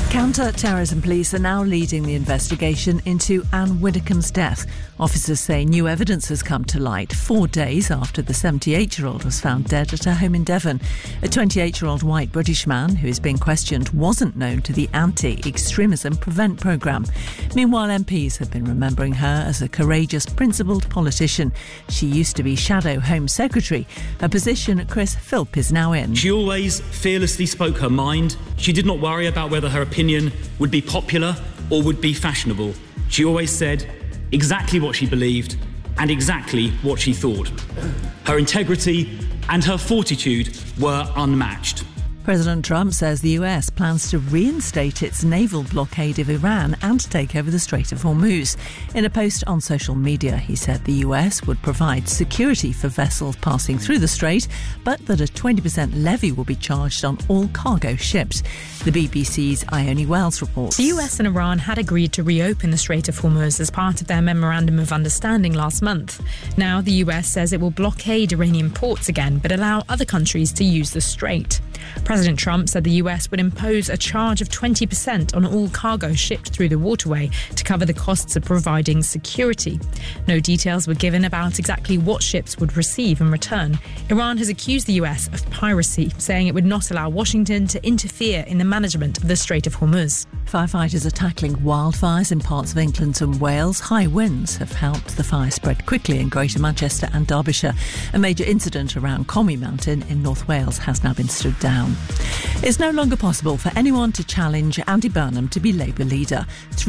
Counter-terrorism police are now leading the investigation into Anne Widdecombe's death. Officers say new evidence has come to light 4 days after the 78-year-old was found dead at her home in Devon. A 28-year-old white British man who is being questioned wasn't known to the Anti-Extremism Prevent programme. Meanwhile, MPs have been remembering her as a courageous, principled politician. She used to be Shadow Home Secretary, a position Chris Philp is now in. She always fearlessly spoke her mind. She did not worry about whether her opinion would be popular or would be fashionable. She always said exactly what she believed and exactly what she thought. Her integrity and her fortitude were unmatched. President Trump says the US plans to reinstate its naval blockade of Iran and take over the Strait of Hormuz. In a post on social media, he said the US would provide security for vessels passing through the strait, but that a 20% levy will be charged on all cargo ships. The BBC's Ione Wells reports. The US and Iran had agreed to reopen the Strait of Hormuz as part of their Memorandum of Understanding last month. Now the US says it will blockade Iranian ports again, but allow other countries to use the strait. President Trump said the US would impose a charge of 20% on all cargo shipped through the waterway to cover the costs of providing security. No details were given about exactly what ships would receive in return. Iran has accused the US of piracy, saying it would not allow Washington to interfere in the management of the Strait of Hormuz. Firefighters are tackling wildfires in parts of England and Wales. High winds have helped the fire spread quickly in Greater Manchester and Derbyshire. A major incident around Comey Mountain in North Wales has now been stood down. It's no longer possible for anyone to challenge Andy Burnham to be Labour leader.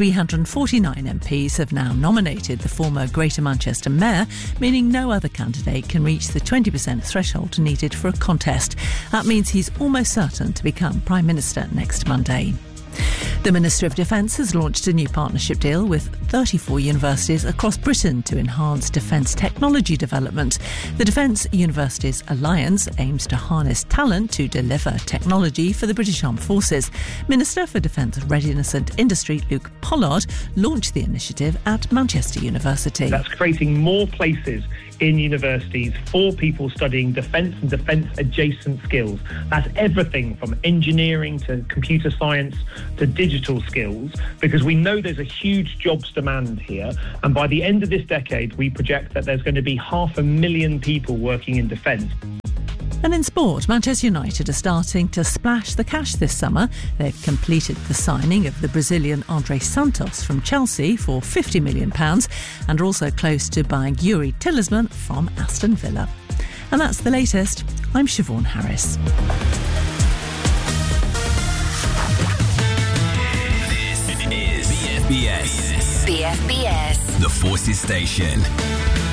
349 MPs have now nominated the former Greater Manchester mayor, meaning no other candidate can reach the 20% threshold needed for a contest. That means he's almost certain to become Prime Minister next Monday. The Ministry of Defence has launched a new partnership deal with 34 universities across Britain to enhance defence technology development. The Defence Universities Alliance aims to harness talent to deliver technology for the British Armed Forces. Minister for Defence Readiness and Industry Luke Pollard launched the initiative at Manchester University. That's creating more places in universities for people studying defence and defence-adjacent skills. That's everything from engineering to computer science to digital skills, because we know there's a huge jobs demand here. And by the end of this decade, we project that there's going to be 500,000 people working in defence. And in sport, Manchester United are starting to splash the cash this summer. They've completed the signing of the Brazilian Andre Santos from Chelsea for £50 million and are also close to buying Yuri Tillesman from Aston Villa. And that's the latest. I'm Siobhan Harris. This is BFBS. BFBS. The Forces Station.